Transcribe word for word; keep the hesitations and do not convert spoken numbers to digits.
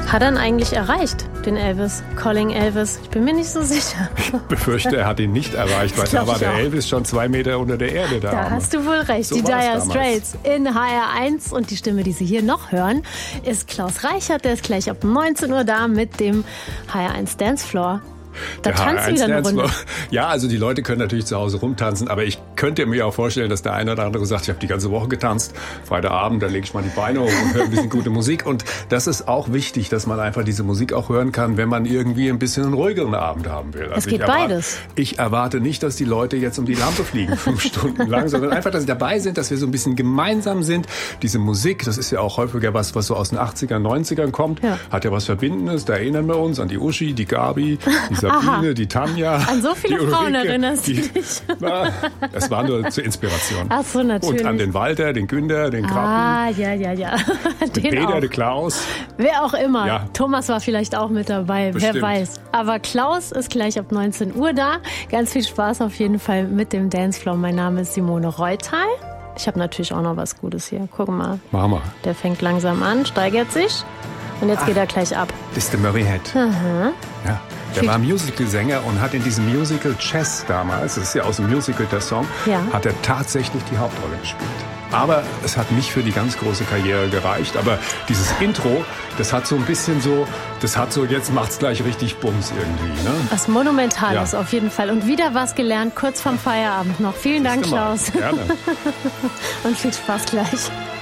Hat er ihn eigentlich erreicht, den Elvis? Calling Elvis? Ich bin mir nicht so sicher. Ich befürchte, er hat ihn nicht erreicht, weil da war der auch. Elvis schon zwei Meter unter der Erde da. Da hast du wohl recht. So die Dire Straits in H R eins. Und die Stimme, die Sie hier noch hören, ist Klaus Reichert. Der ist gleich ab neunzehn Uhr da mit dem H R eins Dancefloor. Da tanzt wieder eine Runde. Ja, also die Leute können natürlich zu Hause rumtanzen, aber ich könnte mir auch vorstellen, dass der eine oder andere sagt, ich habe die ganze Woche getanzt, Freitagabend, da lege ich mal die Beine hoch und höre ein bisschen gute Musik. Und das ist auch wichtig, dass man einfach diese Musik auch hören kann, wenn man irgendwie ein bisschen einen ruhigeren Abend haben will. Also es geht ich erwarte, beides. Ich erwarte nicht, dass die Leute jetzt um die Lampe fliegen, fünf Stunden lang, sondern einfach, dass sie dabei sind, dass wir so ein bisschen gemeinsam sind. Diese Musik, das ist ja auch häufiger was, was so aus den achtzigern, neunzigern kommt, ja. Hat ja was Verbindendes. Da erinnern wir uns an die Uschi, die Gabi, die Sabine, Aha. die Tanja. An so viele die Frauen Ulrike, erinnerst du die, dich? Na, das war nur zur Inspiration. Ach so, natürlich. Und an den Walter, den Günther, den Krabben. Ah, ja, ja, ja. Den, den Peter, auch. Den Klaus. Wer auch immer. Ja. Thomas war vielleicht auch mit dabei, Bestimmt. wer weiß. Aber Klaus ist gleich ab neunzehn Uhr da. Ganz viel Spaß auf jeden Fall mit dem Dancefloor. Mein Name ist Simone Reutal. Ich habe natürlich auch noch was Gutes hier. Guck mal. Mach mal. Der fängt langsam an, steigert sich. Und jetzt Ach, geht er gleich ab. Das ist der Murray Head. Mhm. Ja. Der war Musical-Sänger und hat in diesem Musical Chess damals, das ist ja aus dem Musical der Song, ja. hat er tatsächlich die Hauptrolle gespielt. Aber es hat nicht für die ganz große Karriere gereicht. Aber dieses Intro, das hat so ein bisschen so, das hat so, jetzt macht's gleich richtig Bums irgendwie. Ne? Was Monumentales ja. auf jeden Fall. Und wieder was gelernt, kurz vorm Feierabend noch. Vielen Dank, Klaus. Gerne. Und viel Spaß gleich.